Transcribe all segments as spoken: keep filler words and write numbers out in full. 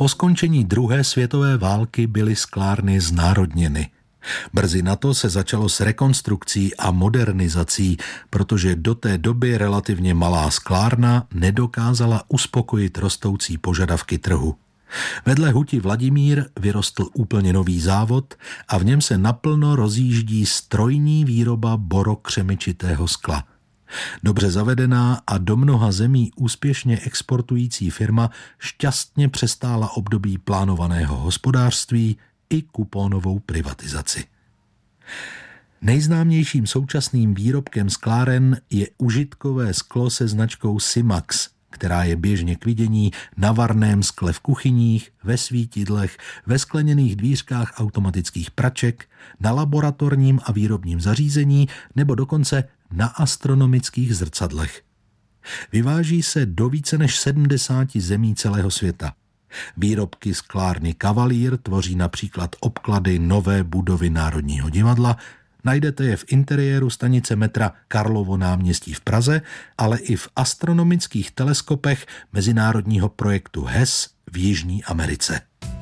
Po skončení druhé světové války byly sklárny znárodněny. Brzy na to se začalo s rekonstrukcí a modernizací, protože do té doby relativně malá sklárna nedokázala uspokojit rostoucí požadavky trhu. Vedle huti Vladimír vyrostl úplně nový závod a v něm se naplno rozjíždí strojní výroba borokřemičitého skla. Dobře zavedená a do mnoha zemí úspěšně exportující firma šťastně přestála období plánovaného hospodářství i kupónovou privatizaci. Nejznámějším současným výrobkem skláren je užitkové sklo se značkou Simax, která je běžně k vidění na varném skle v kuchyních, ve svítidlech, ve skleněných dvířkách automatických praček, na laboratorním a výrobním zařízení nebo dokonce na astronomických zrcadlech. Vyváží se do více než sedmdesáti zemí celého světa. Výrobky sklárny Kavalír tvoří například obklady nové budovy Národního divadla, najdete je v interiéru stanice metra Karlovo náměstí v Praze, ale i v astronomických teleskopech mezinárodního projektu H E S v Jižní Americe.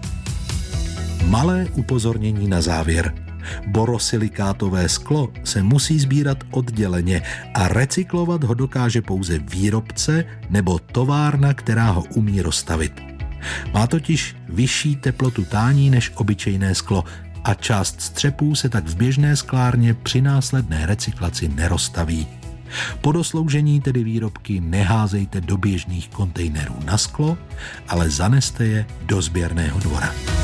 Malé upozornění na závěr. Borosilikátové sklo se musí sbírat odděleně a recyklovat ho dokáže pouze výrobce nebo továrna, která ho umí roztavit. Má totiž vyšší teplotu tání než obyčejné sklo a část střepů se tak v běžné sklárně při následné recyklaci neroztaví. Po dosloužení tedy výrobky neházejte do běžných kontejnerů na sklo, ale zaneste je do sběrného dvora.